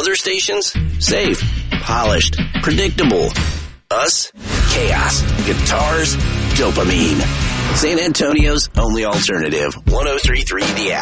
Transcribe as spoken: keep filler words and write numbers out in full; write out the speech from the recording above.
Other stations? Safe, polished, predictable. Us? Chaos, guitars, dopamine. San Antonio's only alternative. one oh three point three The App.